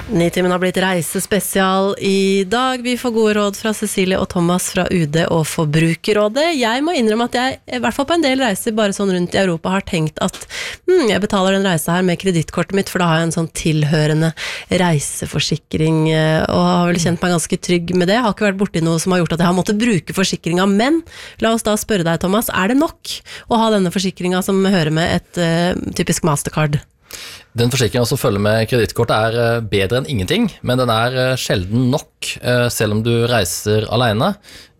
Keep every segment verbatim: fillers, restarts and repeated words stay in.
Nitimen har blitt reisespesial i dag. Vi får gode råd fra Cecilie og Thomas fra U D og Forbrukerrådet. Jeg må innrømme at jeg, i hvert fall på en del reiser bare sånn rundt i Europa, har tenkt at hmm, jeg betaler den reisa her med kredittkortet mitt, for da har jeg en sånn tilhørende reiseforsikring, og har vel kjent meg ganske trygg med det. Jeg har ikke vært borti noe som har gjort at jeg har måttet bruke forsikringa, men la oss da spørre deg, Thomas, er det nok å ha denne forsikringa som hører med et uh, typisk Mastercard? Den forsikringen som følger med kredittkortet er bedre enn ingenting, men den er sjelden nok, selv om du reiser alene.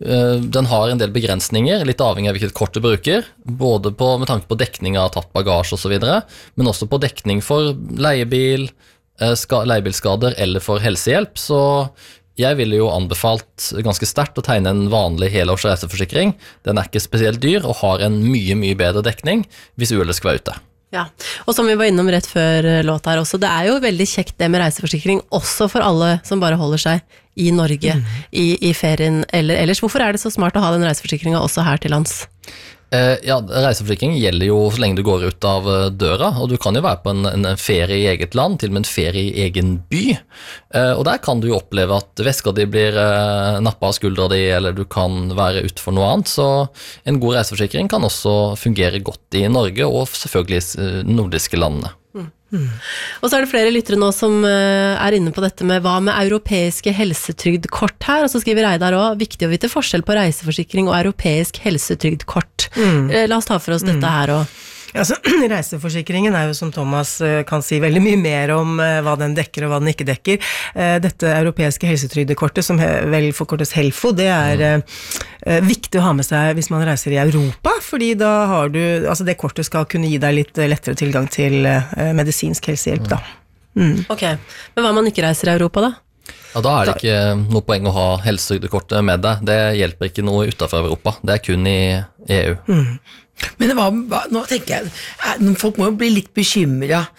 Den har en del begrensninger, litt avhengig av hvilket kort du bruker, både på, med tanke på dekning av tatt bagasje og så videre, men også på dekning for leiebil, ska, leiebilskader eller for helsehjelp. Så jeg ville jo anbefalt ganske sterkt å tegne en vanlig helårs reiseforsikring. Den er ikke spesielt dyr og har en mye, mye bedre dekning hvis uhellet skal være ute. Ja, og som vi var innom rett før låta her også, det er jo veldig kjekt det med reiseforsikring, også for alle som bare holder seg i Norge, mm. i, i ferien eller ellers. Hvorfor er det så smart å ha den reiseforsikringen også her til lands? Eh, ja, reiseforsikring gjelder jo så lenge du går ut av døra, og du kan jo være på en, en ferie i eget land, til og med en ferie i egen by, eh, og der kan du jo oppleve at veska di blir eh, nappet av skuldra di, eller du kan være ute for noe annet, så en god reiseforsikring kan også fungere godt i Norge, og selvfølgelig i nordiske landene. Mm. Mm. Og så er det flere lyttere nå som uh, er inne på dette med hva med europeiske helsetrygdkort her, og så skriver Reidar også, viktig å vite forskjell på reiseforsikring og europeisk helsetrygdkort. Mm. Uh, la oss ta for oss mm. dette her også. Ja, altså, reiseforsikringen er jo, som Thomas uh, kan si, veldig mye mer om uh, hva den dekker og hva den ikke dekker. Uh, dette europeiske helsetrygdekortet, som he- vel forkortes HELFO, det er uh, uh, viktig å ha med seg hvis man reiser i Europa, fordi da har du, altså det kortet skal kunne gi deg litt lettere tilgang til uh, medisinsk helsehjelp da. Mm. Ok, men hva om man ikke reiser i Europa da? Ja, da er det ikke noe poeng å ha helsetrygdekortet med deg. Det hjelper ikke noe utenfor Europa. Det er kun i E U. Mm. Men det var, nå tenker jeg, folk må jo bli litt bekymret,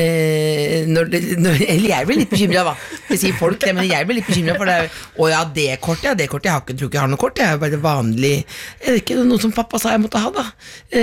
eh, når det, når, eller jeg blir litt bekymret, hva? Jeg sier folk det, men jeg blir litt bekymret for det. Å ja, det kortet, ja, det kortet, jeg har ikke, tror ikke jeg har noe kort, jeg er bare vanlig, er det ikke noe som pappa sa jeg måtte ha da?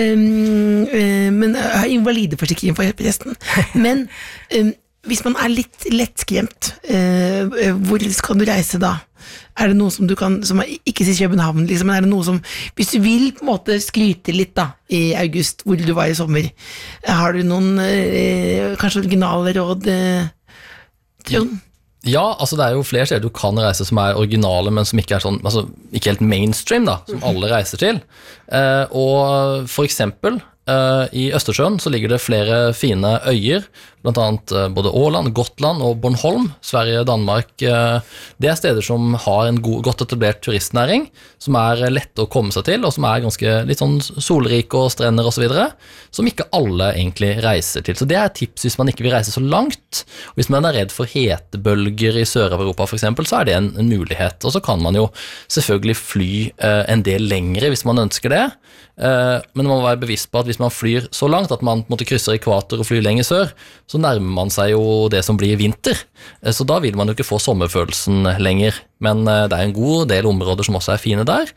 Um, uh, men jeg har invalideforsikring for resten. Men um, hvis man er litt lettskremt, uh, hvor skal du reise da? Er det noe som du kan, som ikke sier København, liksom, men er det noe som, hvis du vil på en måte skryte litt da, i august, hvor du var i sommer, har du noen, eh, kanskje originale råd, eh, Trond? Ja, altså det er jo flere steder du kan reise som er originale, men som ikke er sånn, altså ikke helt mainstream da, som alle reiser til. Eh, og for eksempel, eh, i Østersjøen så ligger det flere fine øyer, blant annet eh, både Åland, Gotland og Bornholm, Sverige, Danmark. Eh, det er steder som har en god, godt etablert turistnæring, som er lette å komme seg til, og som er ganske litt sånn solrike og strender og så videre, som ikke alle egentlig reiser til. Så det er et tips hvis man ikke vil reise så langt. Hvis man er redd for hetebølger i Sør-Europa for eksempel, så er det en, en mulighet. Og så kan man jo selvfølgelig fly eh, en del lengre hvis man ønsker det, eh, men man må være bevisst på at hvis man flyr så langt at man måtte krysse ekvator og fly lenger sør, så nærmer man seg jo det som blir vinter. Eh, så da vil man jo ikke få sommerfølelsen lenger. Men eh, det er en god del områder som også er fine der.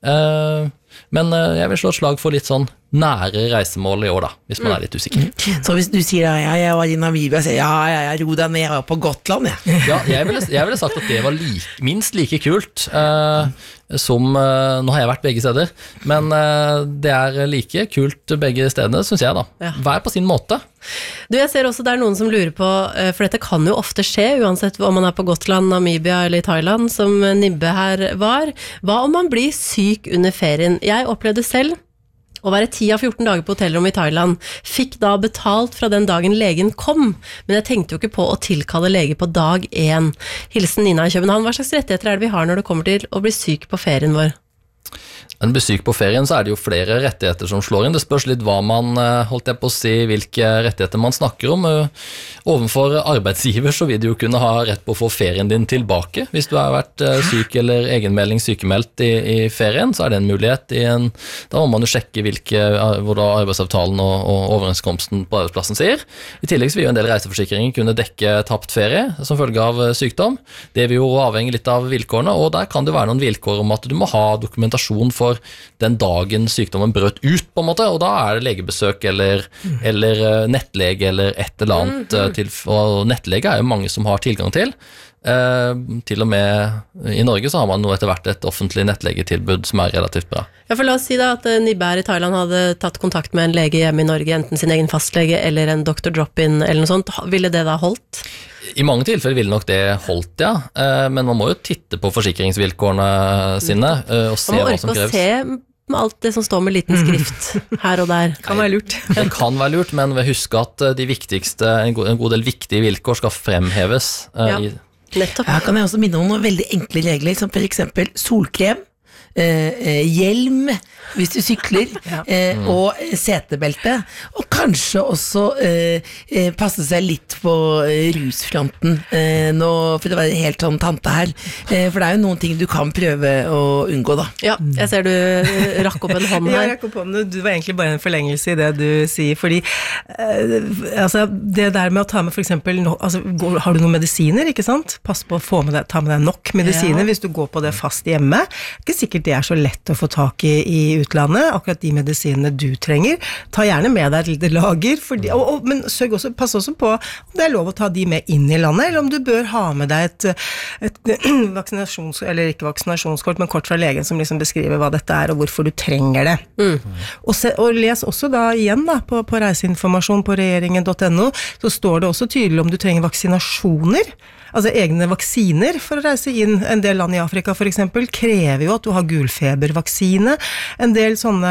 Eh, men eh, jeg vil slå et slag for litt sånn nære reisemål i år da, hvis man er litt usikker. Så hvis du sier, ja, jeg var i Namibia, så ja, ja, jeg ro deg ned, jeg var på Gotland, ja. Ja, jeg ville, jeg ville sagt at det var like, minst like kult eh, som, eh, nå har jeg vært begge steder, men eh, det er like kult begge stedene, synes jeg da. Ja. Hver på sin måte. Du, jeg ser også det er noen som lurer på, for dette kan jo ofte skje, uansett om man er på Gotland, Namibia eller Thailand, som Nibbe her var. Hva om man blir syk under ferien? Jeg opplevde selv å være ti av fjorten dager på hotellrom i Thailand, fikk da betalt fra den dagen legen kom, men jeg tenkte jo ikke på å tilkalle lege på dag én. Hilsen Nina i København, hva slags rettigheter er det vi har når det kommer til å bli syk på ferien vår? En besøk på ferien så er det jo flere rettigheter som slår inn. Det spørs litt hva man, holdt jeg på å si, hvilke rettigheter man snakker om. Ovenfor arbeidsgiver så vil du jo kunne ha rett på å få ferien din tilbake. Hvis du har vært syk eller egenmelding sykemeldt i, i ferien, så er det en mulighet. I en, da må man jo sjekke hvilke, hvor da arbeidsavtalen og, og overenskomsten på arbeidsplassen sier. I tillegg så vil jo en del reiseforsikringer kunne dekke tapt ferie som følge av sykdom. Det vil jo avhenge litt av vilkårene, og der kan det være noen vilkår om at du må ha dokumentasjon for den dagen sykdommen brøt ut, på en måte, og da er det legebesøk eller, mm. eller nettlege eller et eller annet. Mm. Til, og nettlege er jo mange som har tilgang til. Uh, til og med i Norge så har man nå etter hvert et offentlig nettlegetilbud som er relativt bra. Ja, for la oss si da at Nibær i Thailand hadde tatt kontakt med en lege hjemme i Norge, enten sin egen fastlege eller en doktor drop-in eller noe sånt. Ville det da holdt? I mange tilfeller ville nok det holdt, ja. Uh, men man må jo titte på forsikringsvilkårene sine uh, og se hva som kreves. Man må orke å se med alt det som står med liten skrift her og der. Kan være lurt. Det kan være lurt, men husk at de viktigste, en god, en god del viktige vilkår skal fremheves uh, ja. i Nettopp. Her kan jeg også minne om noen veldig enkle regler, som for eksempel solkrem, eh, hjelm hvis du sykler, ja. eh, og setebelte, og kanskje også eh, passe seg litt på rusfronten, eh, nå, for å være helt sånn tante her, eh, for det er jo noen ting du kan prøve å unngå da. Ja, jeg ser du rakk opp en hånd her. Ja, jeg rakk opp hånden, du var egentlig bare en forlengelse i det du sier, fordi eh, altså, det der med å ta med for eksempel, no, altså, går, har du noen medisiner, ikke sant? Pass på å få med deg, ta med deg nok medisiner, ja. Hvis du går på det fast hjemme. Ikke sikkert det er så lett å få tak i i utlandet, akkurat de medisinene du trenger. Ta gjerne med deg et lite lager, fordi, og, og, men sørg også, pass også på om det er lov å ta de med inn i landet, eller om du bør ha med deg et, et, et vaksinasjons, eller ikke vaksinasjonskort, men kort fra legen som liksom beskriver hva dette er, og hvorfor du trenger det. Mm. Og, se, og les også da igjen da, på, på reiseinformasjon på regjeringen punktum no, så står det også tydelig om du trenger vaksinasjoner, altså egne vaksiner for å reise inn. En del land i Afrika for eksempel krever jo at du har gulfebervaksine. En del sånne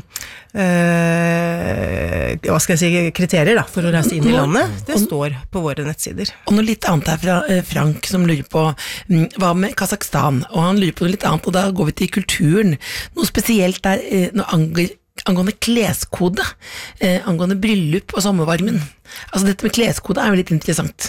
øh, hva skal jeg si, kriterier da, for å reise inn i landet. Det står på våre nettsider. Og noe litt annet her fra Frank som lurer på hva med Kazakhstan, og han lurer på noe litt annet, og da går vi til kulturen. Noe spesielt der, noe anger angående kleskode, eh, angående bryllup og sommervarmen. Altså dette med kleskode er jo litt interessant.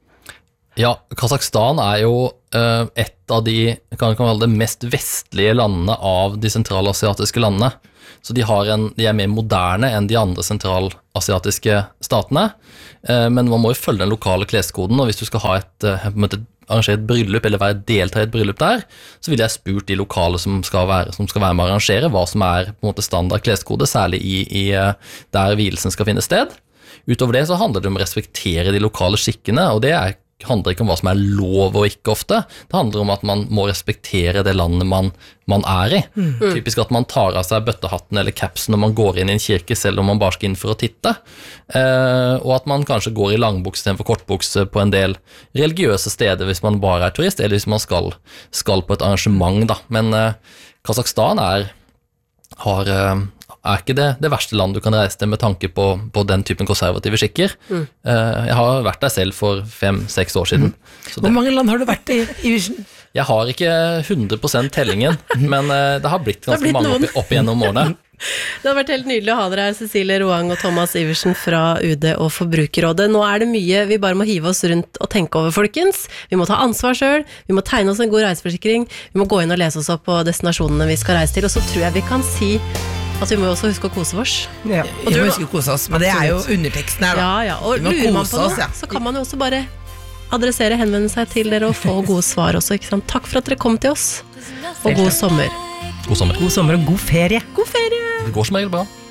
Ja, Kazakhstan er jo uh, et av de, kan man kalle det, mest vestlige landene av de sentralasiatiske landene. Så de, har en, de er mer moderne enn de andre sentralasiatiske statene, uh, men man må jo følge den lokale kleskoden, og hvis du skal ha et, uh, på en måte, arrangere et bryllup, eller være delta i et bryllup der, så vil jeg spurt de lokale som skal være, som skal være med å arrangere, hva som er på en måte standard kleskode, særlig i, i, uh, der vielsen skal finne sted. Utover det så handler det om å respektere de lokale skikkene, og det er handler ikke om hva som er lov og ikke ofte. Det handler om at man må respektere det landet man, man er i. Mm. Typisk at man tar av seg bøttehatten eller capsen når man går inn i en kirke, selv om man bare skal inn for å titte. Eh, og at man kanskje går i langbukse istedenfor kortbukse på en del religiøse steder hvis man bare er turist, eller hvis man skal, skal på et arrangement. Da. Men eh, Kazakhstan er, har... Eh, er ikke det, det verste land du kan reise til med tanke på, på den typen konservative skikker. Mm. Uh, jeg har vært der selv for fem-seks år siden. Mm. Hvor mange land har du vært i? i jeg har ikke hundre prosent tellingen, men uh, det har blitt ganske har blitt mange opp, opp igjennom årene. Det har vært helt nydelig å ha dere her, Cecilie Roang og Thomas Iversen fra U D og Forbrukerrådet. Nå er det mye vi bare må hive oss rundt og tenke over, folkens. Vi må ta ansvar selv, vi må tegne oss en god reiseforsikring, vi må gå inn og lese oss opp på destinasjonene vi skal reise til, og så tror jeg vi kan si at vi må også huske å kose oss. Ja, vi må huske å kose oss, men det er jo underteksten her da. Ja, ja, og lurer man på noe, ja. Så kan man jo også bare adressere, henvende seg til dere og få gode svar også, ikke sant? Takk for at dere kom til oss, og god sommer. God sommer. God sommer og god ferie. God ferie! Det går som regel bra.